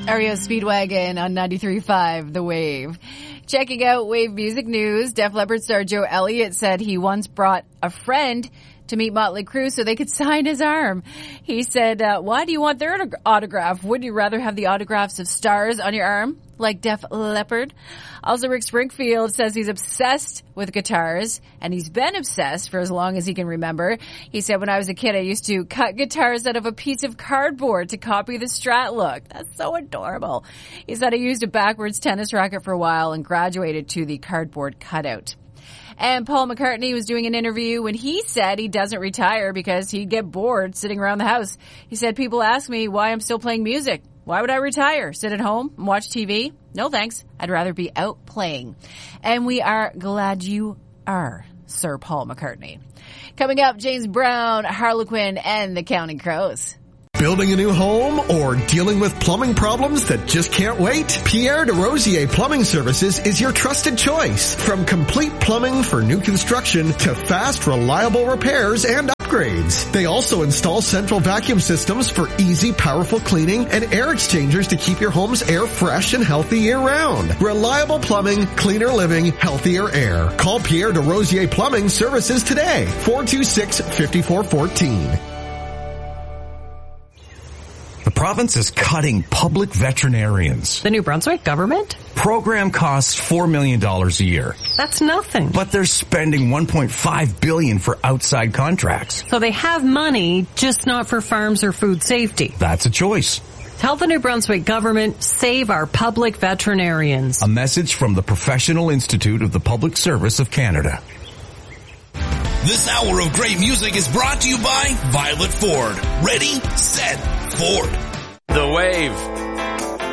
REO Speedwagon on 93.5 The Wave. Checking out Wave Music News, Def Leppard star Joe Elliott said he once brought a friend to meet Motley Crue so they could sign his arm. He said, why do you want their autograph? Wouldn't you rather have the autographs of stars on your arm, like Def Leppard? Also, Rick Springfield says he's obsessed with guitars, and he's been obsessed for as long as he can remember. He said, when I was a kid, I used to cut guitars out of a piece of cardboard to copy the Strat look. That's so adorable. He said, I used a backwards tennis racket for a while and graduated to the cardboard cutout. And Paul McCartney was doing an interview when he said he doesn't retire because he'd get bored sitting around the house. He said, people ask me why I'm still playing music. Why would I retire? Sit at home and watch TV? No thanks. I'd rather be out playing. And we are glad you are, Sir Paul McCartney. Coming up, James Brown, Harlequin, and the Counting Crows. Building a new home or dealing with plumbing problems that just can't wait? Pierre DeRosier Plumbing Services is your trusted choice. From complete plumbing for new construction to fast, reliable repairs and upgrades. They also install central vacuum systems for easy, powerful cleaning and air exchangers to keep your home's air fresh and healthy year-round. Reliable plumbing, cleaner living, healthier air. Call Pierre DeRosier Plumbing Services today. 426-5414. The province is cutting public veterinarians. The New Brunswick government? Program costs $4 million a year. That's nothing. But they're spending $1.5 billion for outside contracts. So they have money, just not for farms or food safety. That's a choice. Tell the New Brunswick government, save our public veterinarians. A message from the Professional Institute of the Public Service of Canada. This hour of great music is brought to you by Violet Ford. Ready, set, Ford. The Wave.